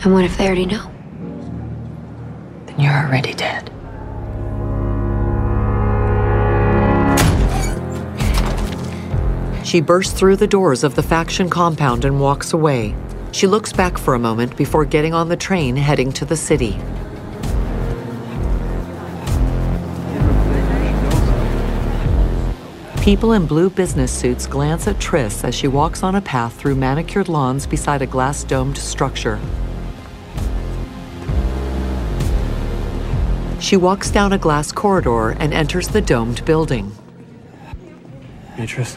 And what if they already know? Then you're already dead. She bursts through the doors of the faction compound and walks away. She looks back for a moment before getting on the train heading to the city. People in blue business suits glance at Triss as she walks on a path through manicured lawns beside a glass-domed structure. She walks down a glass corridor and enters the domed building. Hey, Triss.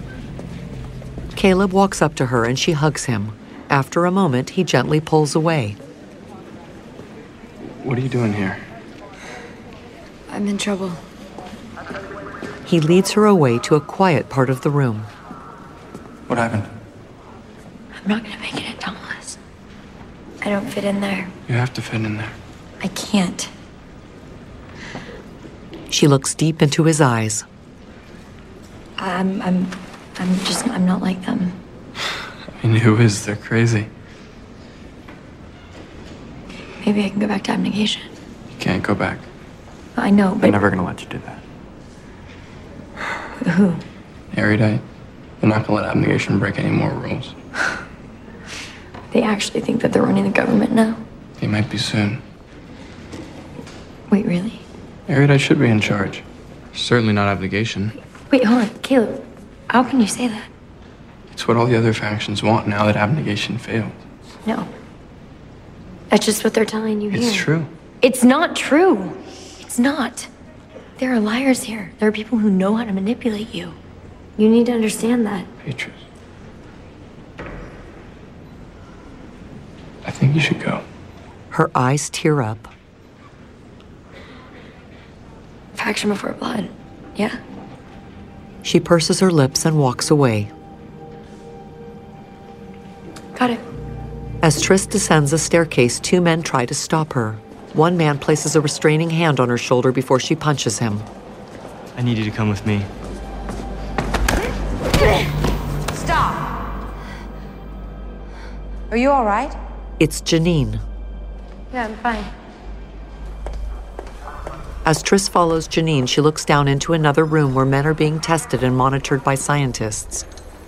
Caleb walks up to her and she hugs him. After a moment, he gently pulls away. What are you doing here? I'm in trouble. He leads her away to a quiet part of the room. What happened? I'm not gonna make it at Dauntless. I don't fit in there. You have to fit in there. I can't. She looks deep into his eyes. I'm not like them. I mean, who is? They're crazy. Maybe I can go back to abnegation. You can't go back. I know, but They're never gonna let you do that. who? Erudite. They're not gonna let abnegation break any more rules. They actually think that they're running the government now? They might be soon. Wait, really? Erudite should be in charge. Certainly not abnegation. Wait, hold on. Caleb, how can you say that? It's what all the other factions want now that abnegation failed. No. That's just what they're telling you here. It's true. It's not true. It's not. There are liars here. There are people who know how to manipulate you. You need to understand that. Beatrice. I think you should go. Her eyes tear up. Faction before blood. Yeah? She purses her lips and walks away. Got it. As Triss descends a staircase, two men try to stop her. One man places a restraining hand on her shoulder before she punches him. I need you to come with me. Stop! Are you all right? It's Janine. Yeah, I'm fine. As Triss follows Janine, she looks down into another room where men are being tested and monitored by scientists.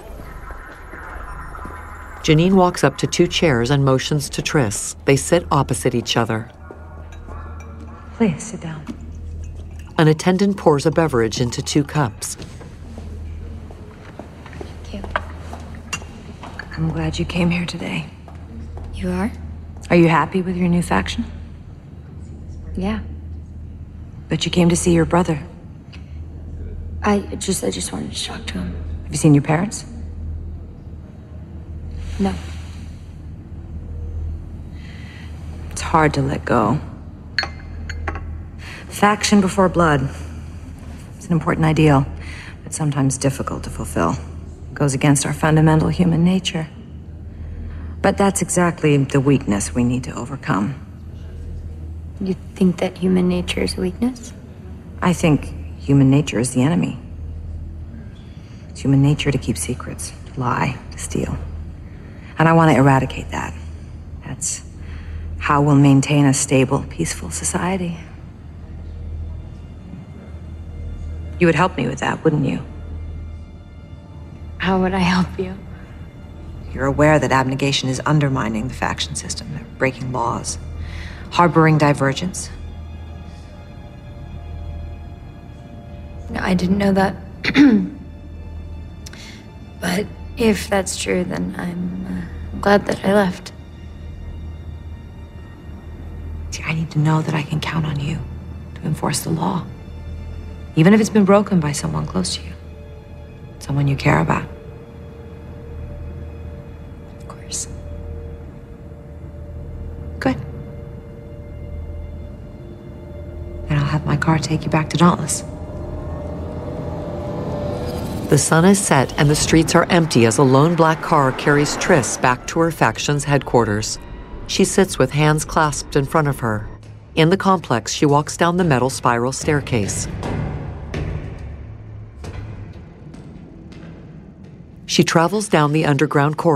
Janine walks up to two chairs and motions to Triss. They sit opposite each other. Please, sit down. An attendant pours a beverage into two cups. Thank you. I'm glad you came here today. You are? Are you happy with your new faction? Yeah. But you came to see your brother. I just wanted to talk to him. Have you seen your parents? No. It's hard to let go. Faction before blood. It's an important ideal, but sometimes difficult to fulfill. It goes against our fundamental human nature. But that's exactly the weakness we need to overcome. You think that human nature is a weakness? I think human nature is the enemy. It's human nature to keep secrets, to lie, to steal. And I want to eradicate that. That's how we'll maintain a stable, peaceful society. You would help me with that, wouldn't you? How would I help you? You're aware that abnegation is undermining the faction system. They're breaking laws, harboring divergence. No, I didn't know that. But if that's true, then I'm glad that I left. See, I need to know that I can count on you to enforce the law. Even if it's been broken by someone close to you. Someone you care about. Of course. Good. Then I'll have my car take you back to Dauntless. The sun is set and the streets are empty as a lone black car carries Triss back to her faction's headquarters. She sits with hands clasped in front of her. In the complex, she walks down the metal spiral staircase. She travels down the underground corridor.